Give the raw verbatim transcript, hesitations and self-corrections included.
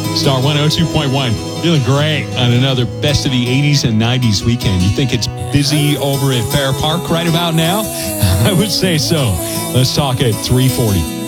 Star one oh two point one. Feeling great on another Best of the eighties and nineties weekend. You think it's busy over at Fair Park right about now? I would say so. Let's talk at three forty.